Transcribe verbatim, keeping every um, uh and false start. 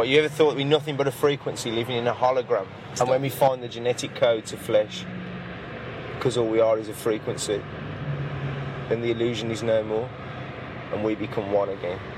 What, you ever thought we're nothing but a frequency living in a hologram? Stop. And when we find the genetic code to flesh, because all we are is a frequency, then the illusion is no more, and we become one again.